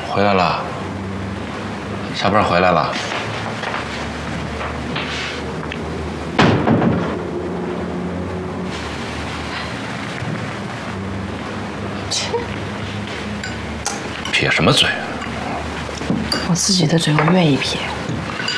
回来了，下班回来了。 切， 撇什么嘴啊？ 我自己的嘴我愿意撇。